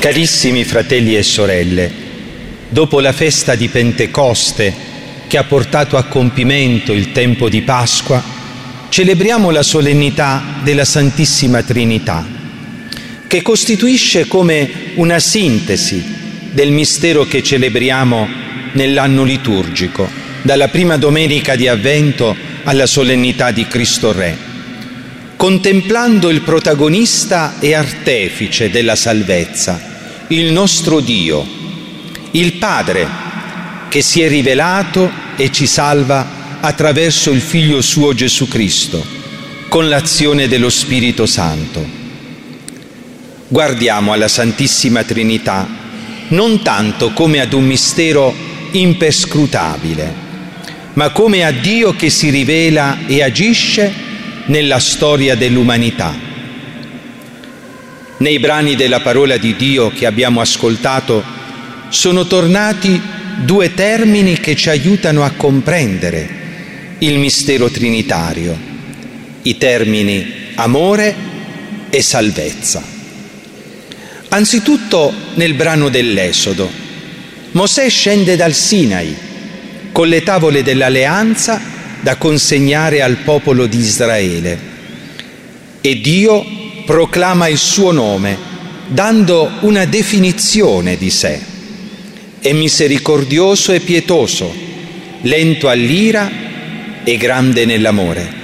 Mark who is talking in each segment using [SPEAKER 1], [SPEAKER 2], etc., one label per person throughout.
[SPEAKER 1] Carissimi fratelli e sorelle, dopo la festa di Pentecoste che ha portato a compimento il tempo di Pasqua, celebriamo la solennità della Santissima Trinità, che costituisce come una sintesi del mistero che celebriamo nell'anno liturgico, dalla prima domenica di Avvento alla solennità di Cristo Re, contemplando il protagonista e artefice della salvezza, il nostro Dio, il Padre, che si è rivelato e ci salva attraverso il Figlio suo Gesù Cristo, con l'azione dello Spirito Santo. Guardiamo alla Santissima Trinità non tanto come ad un mistero imperscrutabile, ma come a Dio che si rivela e agisce nella storia dell'umanità. Nei brani della parola di Dio che abbiamo ascoltato sono tornati due termini che ci aiutano a comprendere il mistero trinitario, i termini amore e salvezza. Anzitutto nel brano dell'Esodo, Mosè scende dal Sinai con le tavole dell'alleanza da consegnare al popolo di Israele e Dio proclama il suo nome dando una definizione di sé. È misericordioso e pietoso, lento all'ira e grande nell'amore.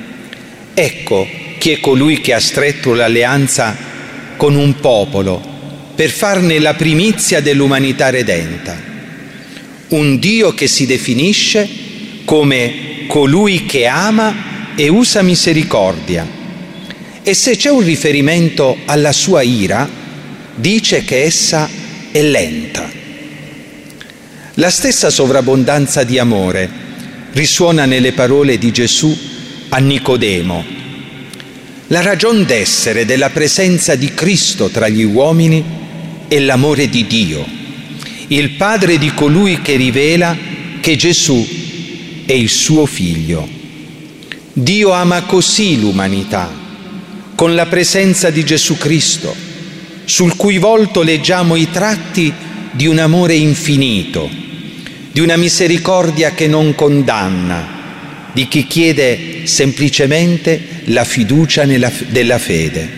[SPEAKER 1] Ecco chi è colui che ha stretto l'alleanza con un popolo per farne la primizia dell'umanità redenta. Un Dio che si definisce come colui che ama e usa misericordia. E se c'è un riferimento alla sua ira, dice che essa è lenta. La stessa sovrabbondanza di amore risuona nelle parole di Gesù a Nicodemo. La ragion d'essere della presenza di Cristo tra gli uomini è l'amore di Dio, il Padre di colui che rivela che Gesù è il suo Figlio. Dio ama così l'umanità, con la presenza di Gesù Cristo, sul cui volto leggiamo i tratti di un amore infinito, di una misericordia che non condanna, di chi chiede semplicemente la fiducia della fede.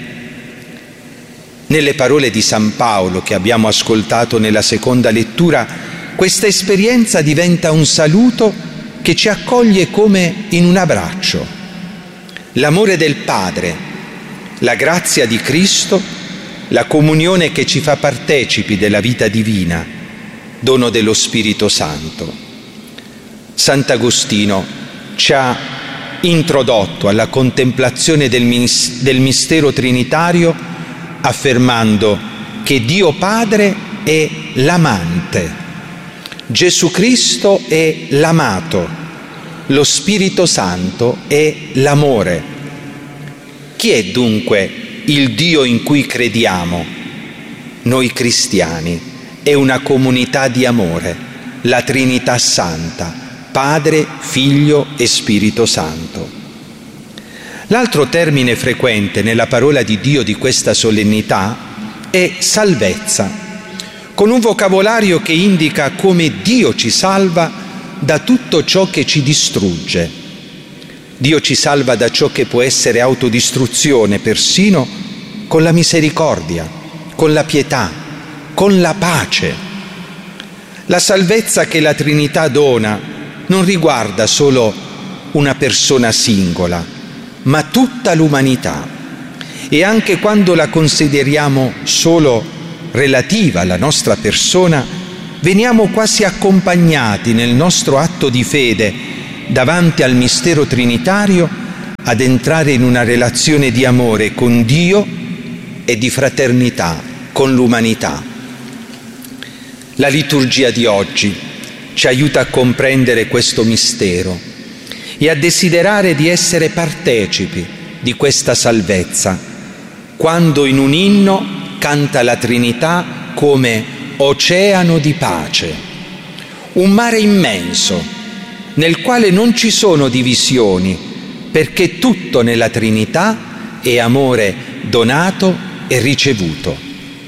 [SPEAKER 1] Nelle parole di San Paolo che abbiamo ascoltato nella seconda lettura, questa esperienza diventa un saluto che ci accoglie come in un abbraccio. L'amore del Padre, la grazia di Cristo, la comunione che ci fa partecipi della vita divina, dono dello Spirito Santo. Sant'Agostino ci ha introdotto alla contemplazione del mistero trinitario affermando che Dio Padre è l'amante, Gesù Cristo è l'amato, lo Spirito Santo è l'amore. Chi è dunque il Dio in cui crediamo? Noi cristiani. È una comunità di amore, la Trinità Santa, Padre, Figlio e Spirito Santo. L'altro termine frequente nella parola di Dio di questa solennità è salvezza, con un vocabolario che indica come Dio ci salva da tutto ciò che ci distrugge. Dio ci salva da ciò che può essere autodistruzione, persino con la misericordia, con la pietà, con la pace. La salvezza che la Trinità dona non riguarda solo una persona singola, ma tutta l'umanità. E anche quando la consideriamo solo relativa alla nostra persona, veniamo quasi accompagnati nel nostro atto di fede davanti al mistero trinitario ad entrare in una relazione di amore con Dio e di fraternità con l'umanità. La liturgia di oggi ci aiuta a comprendere questo mistero e a desiderare di essere partecipi di questa salvezza, quando in un inno canta la Trinità come oceano di pace, un mare immenso nel quale non ci sono divisioni, perché tutto nella Trinità è amore donato e ricevuto.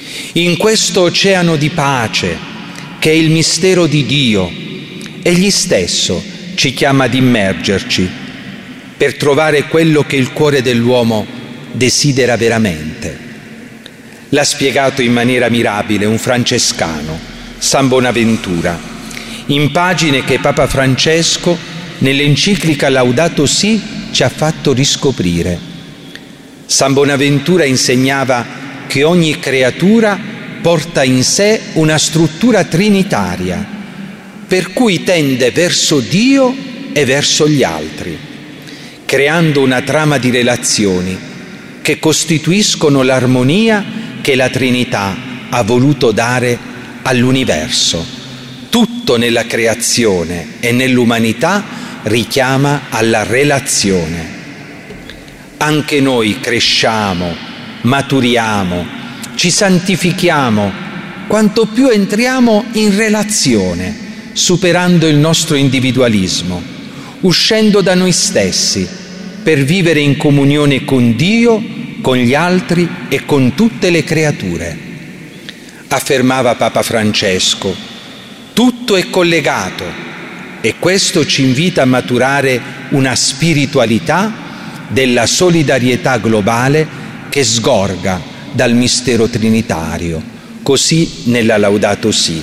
[SPEAKER 1] In questo oceano di pace, che è il mistero di Dio, Egli stesso ci chiama ad immergerci per trovare quello che il cuore dell'uomo desidera veramente. L'ha spiegato in maniera mirabile un francescano, San Bonaventura, in pagine che Papa Francesco nell'enciclica Laudato Si ci ha fatto riscoprire. San Bonaventura insegnava che ogni creatura porta in sé una struttura trinitaria, per cui tende verso Dio e verso gli altri, creando una trama di relazioni che costituiscono l'armonia che la Trinità ha voluto dare all'universo. Tutto nella creazione e nell'umanità richiama alla relazione. Anche noi cresciamo, maturiamo, ci santifichiamo, quanto più entriamo in relazione, superando il nostro individualismo, uscendo da noi stessi, per vivere in comunione con Dio, con gli altri e con tutte le creature. Affermava Papa Francesco, tutto è collegato e questo ci invita a maturare una spiritualità della solidarietà globale che sgorga dal mistero trinitario, così nella Laudato Si.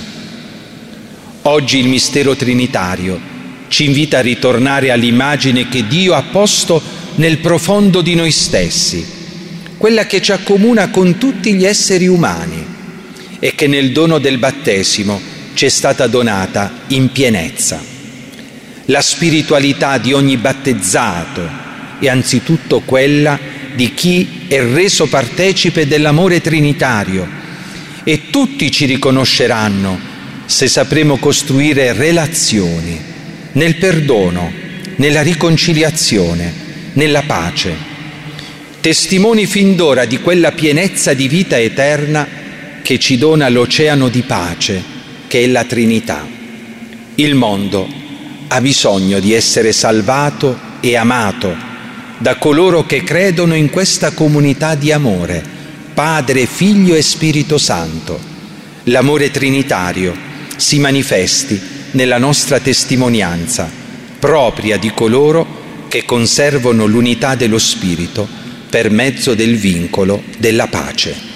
[SPEAKER 1] Oggi il mistero trinitario ci invita a ritornare all'immagine che Dio ha posto nel profondo di noi stessi, quella che ci accomuna con tutti gli esseri umani e che nel dono del battesimo ci è stata donata in pienezza. La spiritualità di ogni battezzato è anzitutto quella di chi è reso partecipe dell'amore trinitario, e tutti ci riconosceranno se sapremo costruire relazioni nel perdono, nella riconciliazione, nella pace, testimoni fin d'ora di quella pienezza di vita eterna che ci dona l'oceano di pace che è la Trinità. Il mondo ha bisogno di essere salvato e amato da coloro che credono in questa comunità di amore, Padre, Figlio e Spirito Santo. L'amore trinitario si manifesti nella nostra testimonianza, propria di coloro che conservano l'unità dello Spirito per mezzo del vincolo della pace.